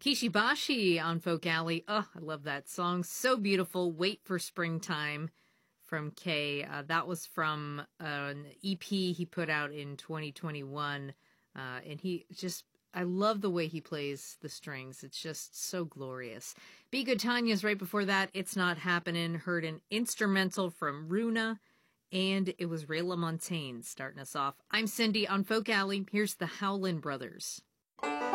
Kishibashi on Folk Alley. Oh, I love that song. So beautiful. Wait for Springtime from Kay. That was from an EP he put out in 2021. And I love the way he plays the strings. It's just so glorious. Be Good Tanya's right before that. It's Not Happening. Heard an instrumental from Runa. And it was Ray LaMontagne starting us off. I'm Cindy on Folk Alley. Here's the Howlin' Brothers.